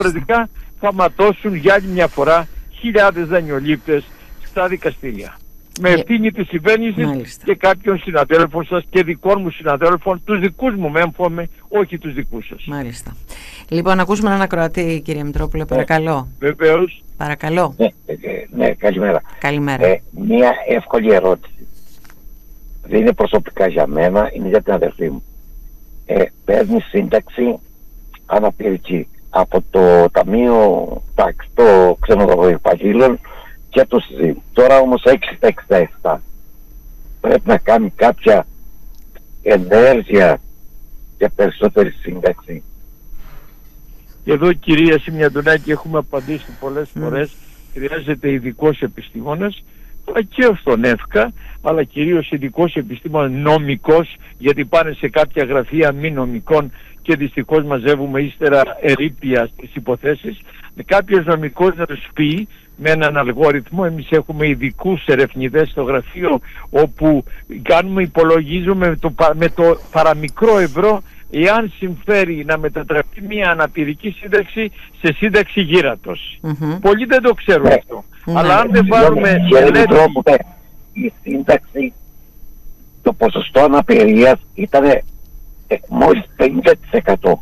Διαφορετικά θα ματώσουν για άλλη μια φορά χιλιάδες δανειολήπτες στα δικαστήρια. Με ευθύνη της κυβέρνησης και κάποιων συναδέλφων σας και δικών μου συναδέλφων, τους δικούς μου με έμφωμε, όχι τους δικούς σας. Μάλιστα. Λοιπόν, ακούσουμε έναν ακροατή, κύριε Μητρόπουλε, παρακαλώ. Βεβαίως. Παρακαλώ. Ναι, καλημέρα. Καλημέρα. Μία εύκολη ερώτηση. Δεν είναι προσωπικά για μένα, είναι για την αδερφή μου. Παίρνει σύνταξη αναπηρική από το Ταμείο των Ξενοδοχείων Υπαλλήλων και το ΣΥΖΥ. Τώρα όμως 6,67. Πρέπει να κάνει κάποια ενέργεια για περισσότερη σύνταξη. Και εδώ, κυρία Σιμιαντονάκη, έχουμε απαντήσει πολλές φορές. Χρειάζεται ειδικός επιστήμονας και στον ΕΦΚΑ, αλλά κυρίως ειδικός επιστήμονας νομικός, γιατί πάνε σε κάποια γραφεία μη νομικών και δυστυχώς μαζεύουμε ύστερα ερείπια στις υποθέσεις. Κάποιος νομικός να τους πει με έναν αλγόριθμο. Εμείς έχουμε ειδικούς ερευνητές στο γραφείο, όπου υπολογίζουμε με το παραμικρό ευρώ εάν συμφέρει να μετατραπεί μια αναπηρική σύνταξη σε σύνταξη γύρατος. Πολλοί δεν το ξέρουν αυτό. Αλλά αν δεν πάρουμε η σύνταξη, το ποσοστό αναπηρίας ήταν μόλις 50%.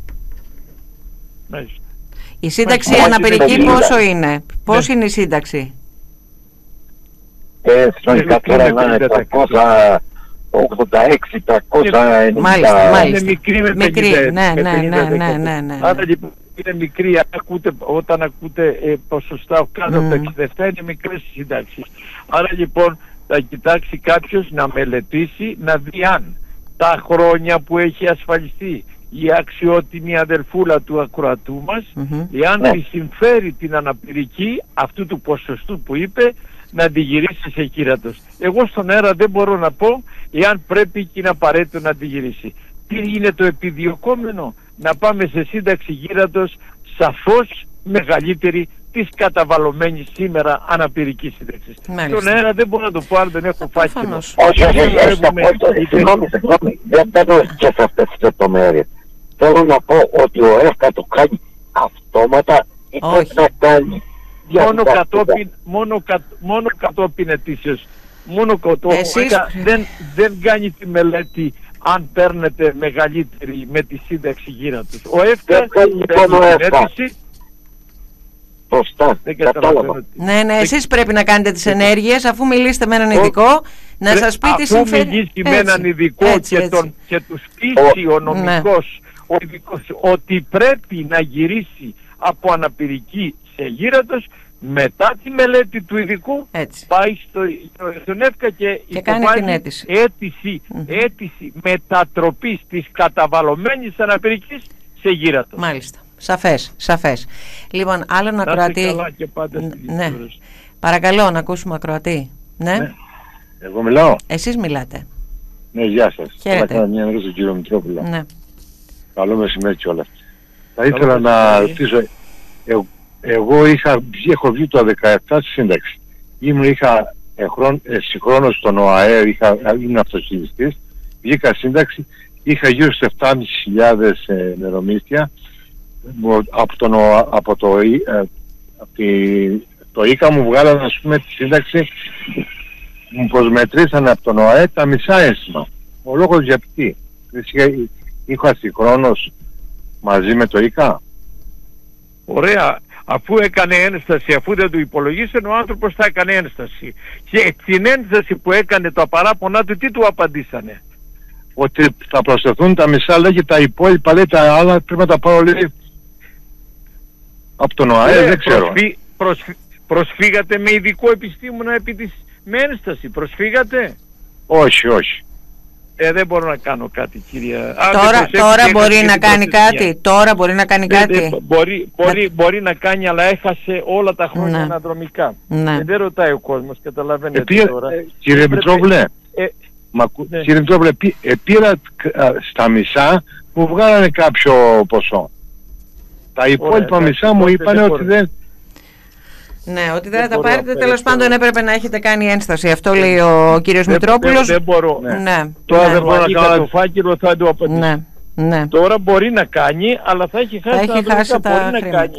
Η σύνταξη αναπηρική πόσο είναι? Πώς είναι η σύνταξη? Συνολικά τώρα είναι 386-390. Μάλιστα. Είναι μικρή με 50. Ναι. Άρα λοιπόν είναι μικρή. Όταν ακούτε ποσοστά κάτω από τα 67 είναι μικρές οι συντάξεις. Άρα λοιπόν θα κοιτάξει κάποιος να μελετήσει, να δει αν τα χρόνια που έχει ασφαλιστεί η αξιότιμη αδελφούλα του ακροατού μας, εάν τη συμφέρει την αναπηρική αυτού του ποσοστού που είπε, να τη γυρίσει σε γύρατος. Εγώ στον αέρα δεν μπορώ να πω εάν πρέπει και είναι απαραίτητο να τη γυρίσει. Τι είναι το επιδιωκόμενο? Να πάμε σε σύνταξη γύρατος σαφώς μεγαλύτερη της καταβαλλομένης σήμερα αναπηρικής σύνταξης. Στον αέρα δεν μπορώ να το πω αν δεν έχω φάκελο. Όχι, συγγνώμη, δεν μπαίνω και σε αυτές τις λεπτομέρειες. Θέλω να πω ότι ο ΕΦΚΑ το κάνει αυτόματα ή πρέπει να κάνει μόνο κατόπιν ετήσεως. Δεν κάνει τη μελέτη αν παίρνετε μεγαλύτερη με τη σύνταξη γύρατος. Ο ΕΦΚΑ κάνει την αίτηση. Ναι, εσείς πρέπει να κάνετε τις ενέργειες, αφού μιλήσετε με έναν ειδικό, να σας πει τι συμφέρει. Αφού μιλήσει με έναν ειδικό και τους πείσει ο νομικός, ο ειδικός, ότι πρέπει να γυρίσει από αναπηρική σε γύρατος, μετά τη μελέτη του ειδικού πάει στον ΕΦΚΑ και υποβάλλει αίτηση μετατροπής της καταβαλλομένης αναπηρικής σε γύρατος. Μάλιστα. Σαφές. Λοιπόν, άλλον ακροατή. Ναι. Παρακαλώ να ακούσουμε ακροατή. Ναι. Εγώ μιλάω. Εσείς μιλάτε. Ναι, γεια σας. Χαίρετε. Θα κάνω μια ερώτηση στον κύριο Μητρόπουλο. Ναι. Καλό μεσημέρι κιόλας. Θα ήθελα να ρωτήσω, εγώ έχω βγει το 17 στη σύνταξη. Είχα συγχρόνως στον ΟΑΕ, ήμουν αυτοχειριστής, βγήκα σύνταξη, είχα γύρω στις 7.500 νερομίστια. Από το ΙΚΑ μου βγάλανε, ας πούμε, τη σύνταξη, μου προσμετρήσανε από τον ΟΑΕ τα μισά ένσημα. Ο λόγος για τι? Είχα συγχρόνως μαζί με το ΙΚΑ. Ωραία. Αφού έκανε ένσταση, αφού δεν του υπολογίσαν, ο άνθρωπος θα έκανε ένσταση. Και την ένσταση που έκανε το παράπονά του, τι του απαντήσανε? Ότι θα προσθεθούν τα μισά, λέγει, τα υπόλοιπα, λέει, τα άλλα πρέπει να τα πάρω, λέει, από τον ΟΑΕ, δεν ξέρω. Προσφύγατε με ειδικό επιστήμονα με ένσταση? Προσφύγατε? Όχι. Δεν μπορώ να κάνω κάτι, κυρία. Τώρα μπορεί να κάνει κάτι. Τώρα μπορεί να κάνει κάτι. Μπορεί να κάνει, αλλά έχασε όλα τα χρόνια αναδρομικά. Δεν ρωτάει ο κόσμος, καταλαβαίνετε τώρα. Κύριε Μητρόπουλε, κύριε Μητρόπουλε, πήρα στα μισά που βγάλανε κάποιο ποσό. Τα υπόλοιπα μισά μου είπανε ότι δεν... Ναι, ότι δεν θα τα πάρετε, τέλος πάντων έπρεπε να έχετε κάνει ένσταση. Αυτό λέει ο κύριος Μητρόπουλος. Δεν μπορώ. Ναι. Τώρα δεν μπορώ να κάνω το φάκελο, θα το απαντήσω. Ναι. Τώρα μπορεί να κάνει, αλλά θα έχει χάσει τα χρήματα. μπορεί να κάνει.